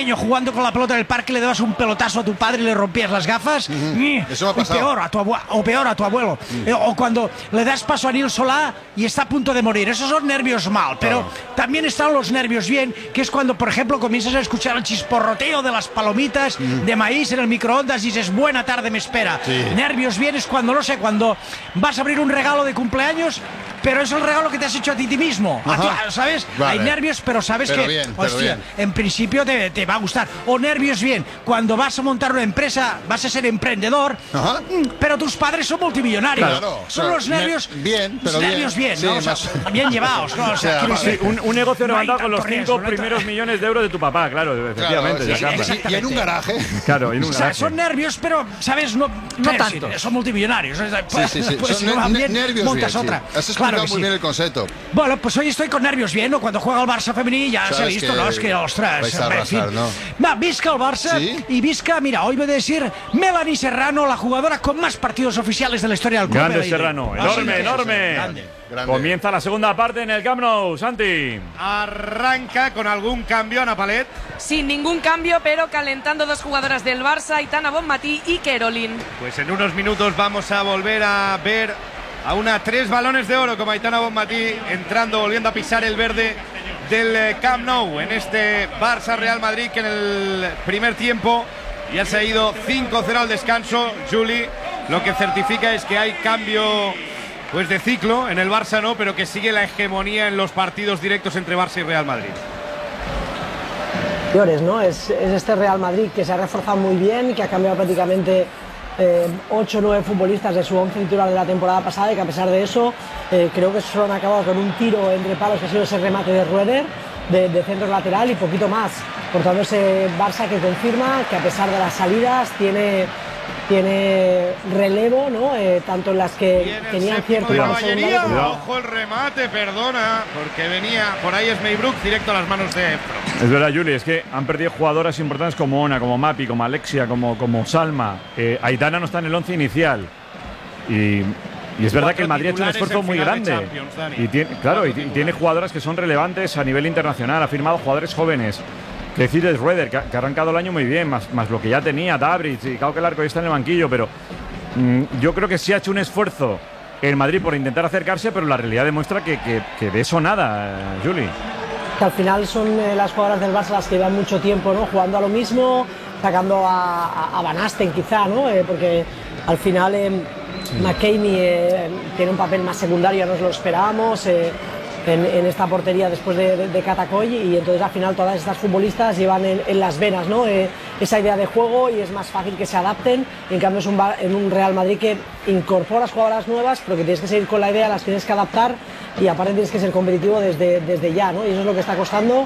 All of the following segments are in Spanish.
pequeño jugando con la pelota en el parque le dabas un pelotazo a tu padre y le rompías las gafas? Eso me ha pasado. O peor a tu abuelo. O cuando le das paso a Nil Solá y está a punto de morir. Esos son nervios mal, pero también están los nervios bien, que es cuando, por ejemplo, comienzas a escuchar el chisporroteo de las palomitas de maíz en el microondas y dices, buena tarde me espera. Nervios bien es cuando, no sé, cuando vas a abrir un regalo de cumpleaños, pero es el regalo que te has hecho a ti mismo. ¿Sabes? Vale. Hay nervios, pero sabes Pero que, bien, hostia, en principio te va a gustar. O nervios bien, cuando vas a montar una empresa, vas a ser emprendedor, pero tus padres son multimillonarios. Claro, son los nervios bien, pero nervios bien, ¿no? Sí, O sea, bien llevados, ¿no? O sea, quiero decir, un negocio no hay levantado con los tanto 5 riesgo, no hay primeros millones de euros de tu papá, claro, efectivamente. Claro, ya sí, cambia. y en un garaje. Claro, en un O sea, garaje. son nervios, pero, ¿sabes? No tanto. Son multimillonarios. Sí. Pues si no van bien, Nervios montas bien, otra. sí. Has explicado Claro que muy sí. bien el concepto. Bueno, pues hoy estoy con nervios bien, ¿no? Cuando juega el Barça femení ya se ha Sabes visto, que ¿no? Es que, ostras, vais a en fin. arrasar, ¿no? Va, visca el Barça y visca, mira, hoy voy a decir Melanie Serrano, la jugadora con más partidos oficiales de la historia del club. Grande Serrano, enorme. Grande. Comienza la segunda parte en el Camp Nou, Santi. Arranca con algún cambio, Ana Palet. Sin ningún cambio, pero calentando dos jugadoras del Barça, Aitana Bonmatí y Caroline. Pues en unos minutos vamos a volver a ver a una 3 balones de oro como Aitana Bonmatí entrando, volviendo a pisar el verde del Camp Nou en este Barça-Real Madrid, que en el primer tiempo ya se ha ido 5-0 al descanso. Juli, lo que certifica es que hay cambio pues de ciclo en el Barça, no, pero que sigue la hegemonía en los partidos directos entre Barça y Real Madrid. ¿No? Es este Real Madrid que se ha reforzado muy bien, que ha cambiado prácticamente 8 o 9 futbolistas de su 11 titular de la temporada pasada, y que a pesar de eso creo que solo han acabado con un tiro entre palos que ha sido ese remate de Rueder de centro lateral y poquito más. Por tanto, ese Barça que confirma que a pesar de las salidas tiene relevo, ¿no? Tanto en las que tenían cierto caballería. Ojo el remate, perdona, porque venía por ahí Smeybrook directo a las manos de Efro. Es verdad, Juli, es que han perdido jugadoras importantes como Ona, como Mapi, como Alexia, como Salma. Aitana no está en el 11 inicial. Y es verdad que el Madrid ha hecho un esfuerzo muy grande. Y tiene jugadoras que son relevantes a nivel internacional. Ha firmado jugadores jóvenes. Que decir de Rueder, que ha arrancado el año muy bien, más lo que ya tenía, Dabrich y Cau, que el arco ya está en el banquillo, pero yo creo que sí ha hecho un esfuerzo el Madrid por intentar acercarse, pero la realidad demuestra que de eso nada, Juli. Que al final son las jugadoras del Barça las que llevan mucho tiempo, ¿no? Jugando a lo mismo, sacando a Van Asten quizá, ¿no? Porque al final McKennie tiene un papel más secundario, ya nos lo esperábamos. En esta portería después de Catacoy, y entonces al final todas estas futbolistas llevan en las venas, ¿no? Esa idea de juego, y es más fácil que se adapten. En cambio es un Real Madrid que incorporas jugadoras nuevas, pero que tienes que seguir con la idea, las tienes que adaptar, y aparte tienes que ser competitivo desde ya, ¿no? Y eso es lo que está costando.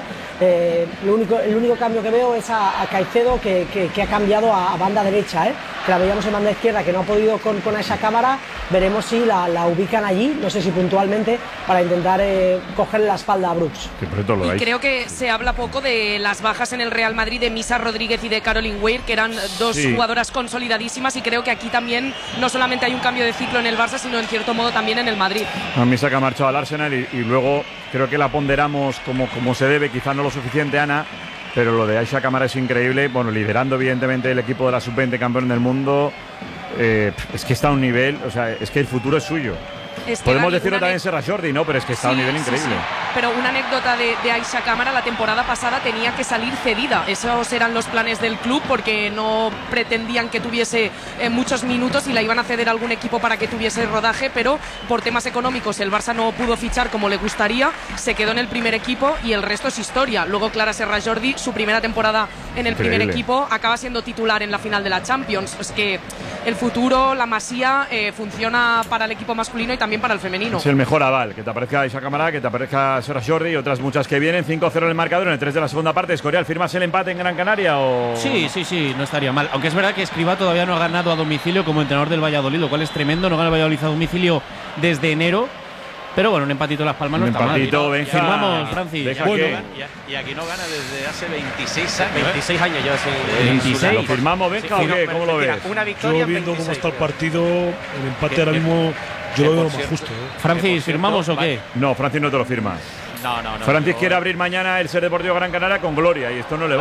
El único cambio que veo es a Caicedo, que ha cambiado a banda derecha, que la veíamos en banda izquierda, que no ha podido con esa cámara. Veremos si la ubican allí, no sé si puntualmente, para intentar cogerle la espalda a Brooks. Y creo que se habla poco de las bajas en el Real Madrid de Misa Rodríguez y de Caroline Weir, que eran dos jugadoras consolidadísimas, y creo que aquí también no solamente hay un cambio de ciclo en el Barça, sino en cierto modo también en el Madrid. A Misa, que ha marchado al Arsenal, y luego creo que la ponderamos como se debe, quizás no lo suficiente, Ana, pero lo de Aisha Camara es increíble. Bueno, liderando evidentemente el equipo de la sub-20 campeón del mundo. Es que está a un nivel, o sea, es que el futuro es suyo. Podemos decirlo también Serra Jordi, ¿no? Pero es que está a un nivel increíble. Sí. Pero una anécdota de Aisha Cámara: la temporada pasada tenía que salir cedida. Esos eran los planes del club, porque no pretendían que tuviese muchos minutos y la iban a ceder a algún equipo para que tuviese rodaje, pero por temas económicos el Barça no pudo fichar como le gustaría, se quedó en el primer equipo y el resto es historia. Luego Clara Serra Jordi, su primera temporada en el primer equipo, acaba siendo titular en la final de la Champions. Es que el futuro, la masía, funciona para el equipo masculino y también para el femenino. Es el mejor aval, que te aparezca Aisha Cámara, que te aparezca Serra Jordi y otras muchas que vienen. 5-0 en el marcador en el 3 de la segunda parte. Escorial, ¿firmas el empate en Gran Canaria o...? Sí, no estaría mal. Aunque es verdad que Escribá todavía no ha ganado a domicilio como entrenador del Valladolid, lo cual es tremendo. No gana el Valladolid a domicilio desde enero. Pero bueno, un empatito en Las Palmas no está mal. Venga. Firmamos, Francis. Bueno, y aquí no gana desde hace 26 años ya. 26. ¿Lo firmamos, Benja, o qué? ¿Cómo lo ves? Una victoria. Yo viendo cómo está el partido, el empate ahora mismo yo lo veo más justo. Francis, ¿firmamos o qué? No, Francis no te lo firma. No. Francis quiere abrir mañana el Ser Deportivo Gran Canaria con gloria, y esto no le va.